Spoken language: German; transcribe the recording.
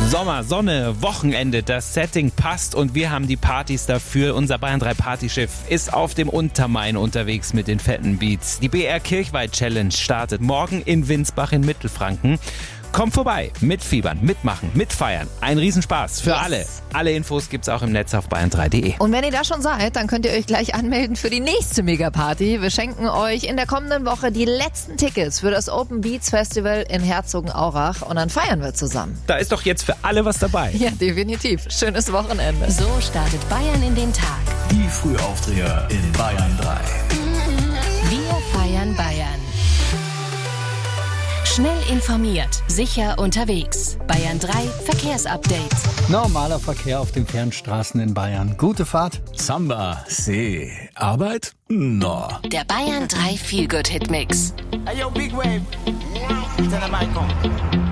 Sommer, Sonne, Wochenende, das Setting passt und wir haben die Partys dafür. Unser Bayern 3 Partyschiff ist auf dem Untermain unterwegs mit den fetten Beats. Die BR Kirchweih Challenge startet morgen in Winsbach in Mittelfranken. Kommt vorbei, mitfiebern, mitmachen, mitfeiern. Ein Riesenspaß für alle. Alle Infos gibt's auch im Netz auf bayern3.de. Und wenn ihr da schon seid, dann könnt ihr euch gleich anmelden für die nächste Megaparty. Wir schenken euch in der kommenden Woche die letzten Tickets für das Open Beats Festival in Herzogenaurach und dann feiern wir zusammen. Da ist doch jetzt für alle was dabei. Ja, definitiv. Schönes Wochenende. So startet Bayern in den Tag. Die Frühaufdreher in Bayern 3. Wir feiern Bayern. Schnell informiert, sicher unterwegs. Bayern 3 Verkehrsupdate. Normaler Verkehr auf den Fernstraßen in Bayern. Gute Fahrt. Samba, See, Arbeit? No. Der Bayern 3 Feel-Good-Hitmix. Hey yo, Big Wave. Tell them I come.